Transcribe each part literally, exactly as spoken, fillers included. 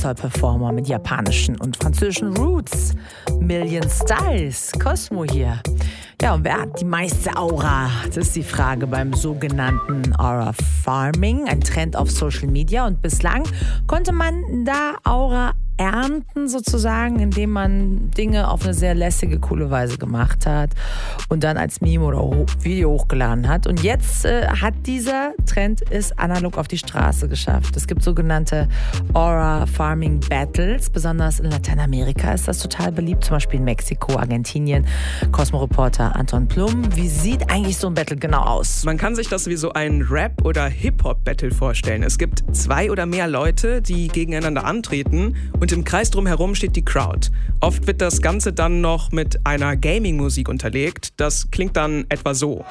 Performer mit japanischen und französischen Roots. Million Styles, Cosmo hier. Ja, und wer hat die meiste Aura? Das ist die Frage beim sogenannten Aura Farming, ein Trend auf Social Media. Und bislang konnte man da Aura ernten sozusagen, indem man Dinge auf eine sehr lässige, coole Weise gemacht hat und dann als Meme oder Video hochgeladen hat. Und jetzt äh, hat dieser Trend es analog auf die Straße geschafft. Es gibt sogenannte Aura Farming Battles, besonders in Lateinamerika ist das total beliebt, zum Beispiel in Mexiko, Argentinien. Cosmo-Reporter Anton Plum, wie sieht eigentlich so ein Battle genau aus? Man kann sich das wie so ein Rap- oder Hip-Hop-Battle vorstellen. Es gibt zwei oder mehr Leute, die gegeneinander antreten und im Kreis drumherum steht die Crowd. Oft wird das Ganze dann noch mit einer Gaming-Musik unterlegt. Das klingt dann etwa so.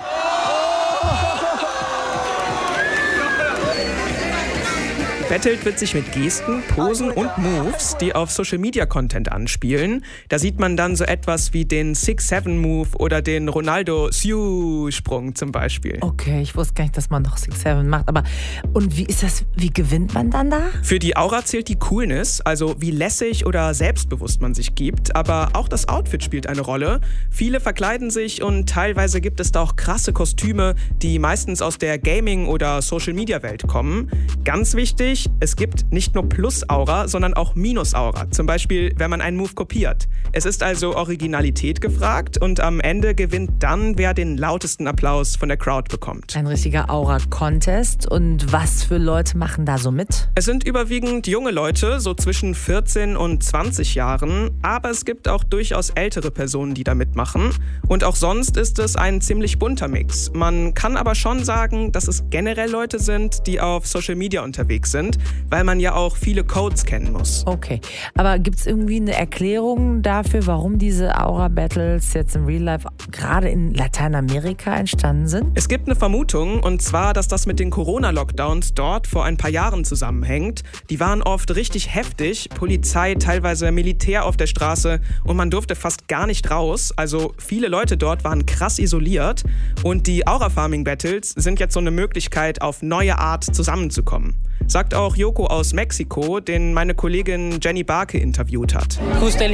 Battelt wird sich mit Gesten, Posen und Moves, die auf Social-Media-Content anspielen. Da sieht man dann so etwas wie den six seven Move oder den Ronaldo-Siu-Sprung zum Beispiel. Okay, ich wusste gar nicht, dass man noch six seven macht. Aber und wie ist das? Wie gewinnt man dann da? Für die Aura zählt die Coolness, also wie lässig oder selbstbewusst man sich gibt. Aber auch das Outfit spielt eine Rolle. Viele verkleiden sich und teilweise gibt es da auch krasse Kostüme, die meistens aus der Gaming- oder Social-Media-Welt kommen. Ganz wichtig, es gibt nicht nur Plus-Aura, sondern auch Minus-Aura. Zum Beispiel, wenn man einen Move kopiert. Es ist also Originalität gefragt und am Ende gewinnt dann, wer den lautesten Applaus von der Crowd bekommt. Ein richtiger Aura-Contest. Und was für Leute machen da so mit? Es sind überwiegend junge Leute, so zwischen vierzehn und zwanzig Jahren. Aber es gibt auch durchaus ältere Personen, die da mitmachen. Und auch sonst ist es ein ziemlich bunter Mix. Man kann aber schon sagen, dass es generell Leute sind, die auf Social Media unterwegs sind, weil man ja auch viele Codes kennen muss. Okay, aber gibt es irgendwie eine Erklärung dafür, warum diese Aura-Battles jetzt im Real Life gerade in Lateinamerika entstanden sind? Es gibt eine Vermutung, und zwar, dass das mit den Corona-Lockdowns dort vor ein paar Jahren zusammenhängt. Die waren oft richtig heftig, Polizei, teilweise Militär auf der Straße und man durfte fast gar nicht raus. Also viele Leute dort waren krass isoliert und die Aura-Farming-Battles sind jetzt so eine Möglichkeit, auf neue Art zusammenzukommen. Sagt auch Yoko aus Mexiko, den meine Kollegin Jenny Barke interviewt hat.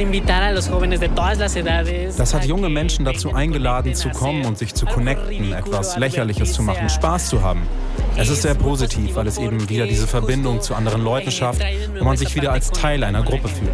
Das hat junge Menschen dazu eingeladen, zu kommen und sich zu connecten, etwas Lächerliches zu machen, Spaß zu haben. Es ist sehr positiv, weil es eben wieder diese Verbindung zu anderen Leuten schafft und man sich wieder als Teil einer Gruppe fühlt.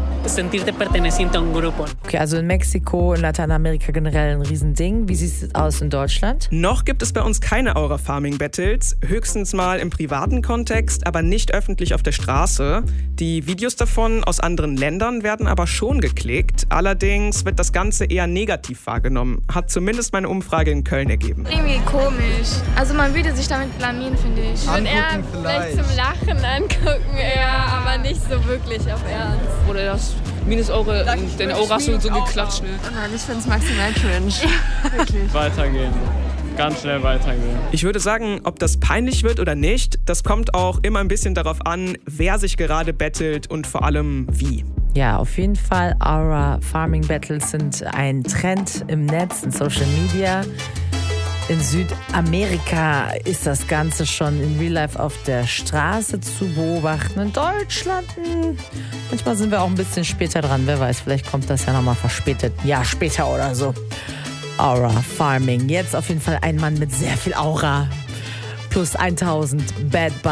Okay, also in Mexiko, in Lateinamerika generell ein Riesending. Wie sieht es aus in Deutschland? Noch gibt es bei uns keine Aura-Farming-Battles, höchstens mal im privaten Kontext, aber nicht öffentlich auf der Straße. Die Videos davon aus anderen Ländern werden aber schon geklickt. Allerdings wird das Ganze eher negativ wahrgenommen, hat zumindest meine Umfrage in Köln ergeben. Irgendwie komisch. Also man würde sich damit blamieren, finde ich. Ich würde eher vielleicht zum Lachen angucken, eher, aber nicht so wirklich auf Ernst. Oder das Minus-Aura und den Aura so, so geklatscht. Ne? Ich finde es maximal cringe. Wirklich. Weitergehen. Ganz schnell weitergehen. Ich würde sagen, ob das peinlich wird oder nicht, das kommt auch immer ein bisschen darauf an, wer sich gerade battelt und vor allem wie. Ja, auf jeden Fall. Aura Farming Battles sind ein Trend im Netz, in Social Media. In Südamerika ist das Ganze schon in Real Life auf der Straße zu beobachten. In Deutschland, mh, manchmal sind wir auch ein bisschen später dran. Wer weiß, vielleicht kommt das ja nochmal verspätet. Ein Jahr später oder so. Aura Farming. Jetzt auf jeden Fall ein Mann mit sehr viel Aura. Plus tausend Bad Bunny.